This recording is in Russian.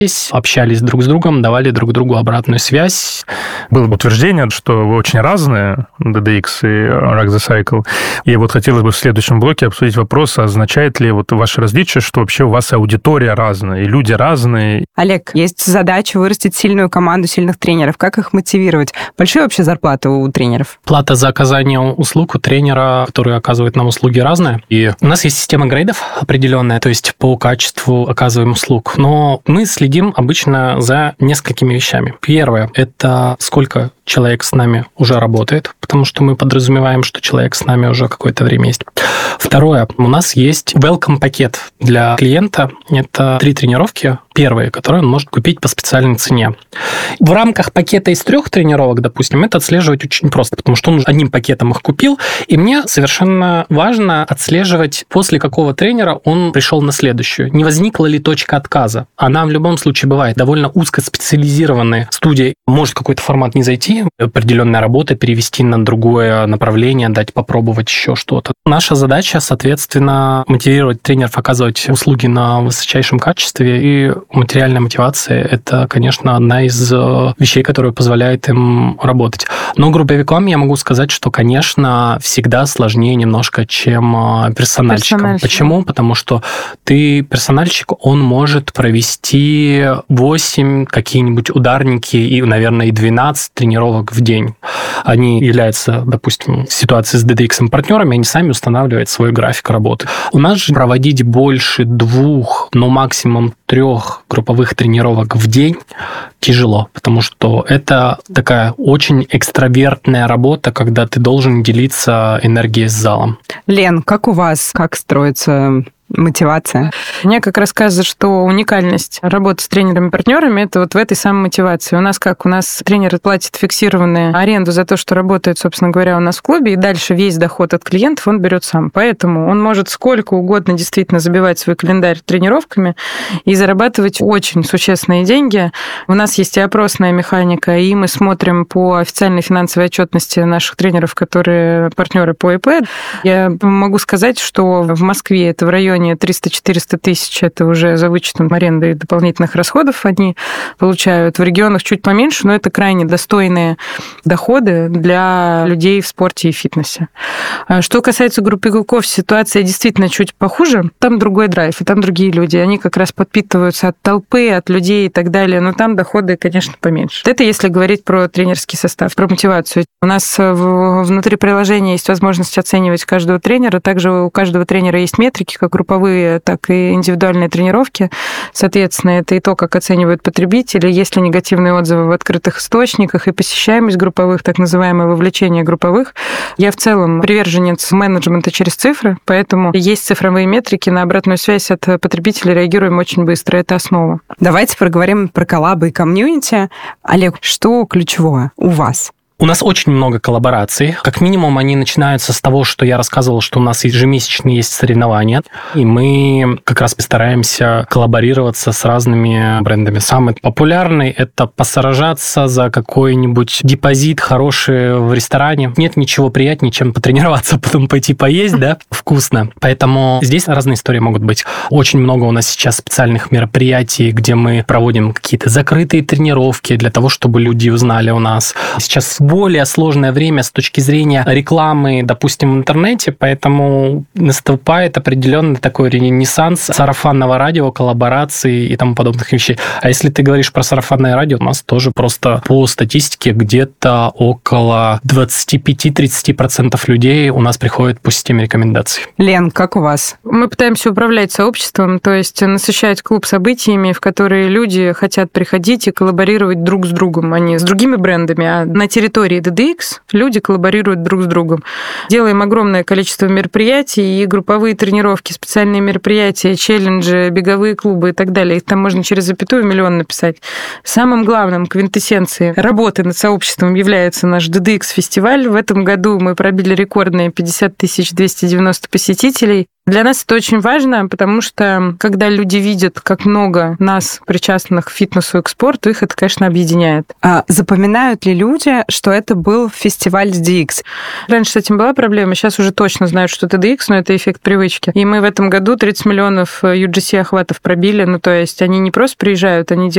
общались друг с другом, давали друг другу обратную связь. Было утверждение, что вы очень разные, DDX и Rock the Cycle. И вот хотелось бы в следующем блоке обсудить вопрос, означает ли вот ваше различие, что вообще у вас аудитория разная, и люди разные. Олег, есть задача вырастить сильную команду сильных тренеров. Как их мотивировать? Большие вообще зарплаты у тренеров? Плата за оказание услуг у тренера, который оказывает нам услуги, разная. И у нас есть система грейдов определенная, то есть по качеству оказываем услуг. Но мы следим обычно за несколькими вещами. Первое – это сколько человек с нами уже работает, потому что мы подразумеваем, что человек с нами уже какое-то время есть. Второе, у нас есть welcome-пакет для клиента. Это 3 тренировки, первые, которые он может купить по специальной цене. В рамках пакета из 3 тренировок, допустим, это отслеживать очень просто, потому что он одним пакетом их купил, и мне совершенно важно отслеживать, после какого тренера он пришел на следующую. Не возникла ли точка отказа? Она в любом случае бывает. Довольно узкоспециализированные студии. Может какой-то формат не зайти, определенная работа, перевести на другое направление, дать попробовать еще что-то. Наша задача, соответственно, мотивировать тренеров оказывать услуги на высочайшем качестве, и материальная мотивация – это, конечно, одна из вещей, которая позволяет им работать. Но групповикам я могу сказать, что, конечно, всегда сложнее немножко, чем персональщикам. Почему? Потому что персональщик, он может провести 8 какие-нибудь ударники и, наверное, и 12 тренировок в день. Они являются, допустим, в ситуации с DDX-партнерами, они сами устанавливают свой график работы. У нас же проводить больше 2, но максимум 3 групповых тренировок в день тяжело, потому что это такая очень экстравертная работа, когда ты должен делиться энергией с залом. Лен, как у вас? Как строится мотивация? Мне как раз кажется, что уникальность работы с тренерами-партнерами – это вот в этой самой мотивации. У нас как? У нас тренер платит фиксированную аренду за то, что работает, собственно говоря, у нас в клубе, и дальше весь доход от клиентов он берет сам. Поэтому он может сколько угодно действительно забивать свой календарь тренировками и зарабатывать очень существенные деньги. У нас есть и опросная механика, и мы смотрим по официальной финансовой отчетности наших тренеров, которые партнеры по ИП. Я могу сказать, что в Москве это в районе 300-400 тысяч, это уже за вычетом аренды и дополнительных расходов они получают. В регионах чуть поменьше, но это крайне достойные доходы для людей в спорте и фитнесе. Что касается групповиков, ситуация действительно чуть похуже. Там другой драйв, и там другие люди. Они как раз подпитываются от толпы, от людей и так далее, но там доходы, конечно, поменьше. Это если говорить про тренерский состав, про мотивацию. У нас внутри приложения есть возможность оценивать каждого тренера. Также у каждого тренера есть метрики, как групповые, так и индивидуальные тренировки. Соответственно, это и то, как оценивают потребители, есть ли негативные отзывы в открытых источниках, и посещаемость групповых, так называемое вовлечение групповых. Я в целом приверженец менеджмента через цифры, поэтому есть цифровые метрики, на обратную связь от потребителей реагируем очень быстро, это основа. Давайте поговорим про коллабы и комьюнити. Олег, что ключевое у вас? У нас очень много коллабораций. Как минимум, они начинаются с того, что я рассказывал, что у нас ежемесячно есть соревнования, и мы как раз постараемся коллаборироваться с разными брендами. Самый популярный – это посражаться за какой-нибудь депозит хороший в ресторане. Нет ничего приятнее, чем потренироваться, потом пойти поесть, да, вкусно. Поэтому здесь разные истории могут быть. Очень много у нас сейчас специальных мероприятий, где мы проводим какие-то закрытые тренировки для того, чтобы люди узнали о нас. Сейчас более сложное время с точки зрения рекламы, допустим, в интернете, поэтому наступает определенный такой ренессанс сарафанного радио, коллабораций и тому подобных вещей. А если ты говоришь про сарафанное радио, у нас тоже просто по статистике где-то около 25-30% людей у нас приходят по системе рекомендаций. Лен, как у вас? Мы пытаемся управлять сообществом, то есть насыщать клуб событиями, в которые люди хотят приходить и коллаборировать друг с другом, а не с другими брендами, а на территории DDX люди коллаборируют друг с другом. Делаем огромное количество мероприятий, и групповые тренировки, специальные мероприятия, челленджи, беговые клубы и так далее. Их там можно через запятую миллион написать. Самым главным квинтэссенцией работы над сообществом является наш DDX-фестиваль. В этом году мы пробили рекордные 50 290 посетителей. Для нас это очень важно, потому что когда люди видят, как много нас, причастных к фитнесу и к спорту, их это, конечно, объединяет. А запоминают ли люди, что это был фестиваль с DX? Раньше с этим была проблема, сейчас уже точно знают, что это DX, но это эффект привычки. И мы в этом году 30 миллионов UGC охватов пробили, то есть они не просто приезжают, они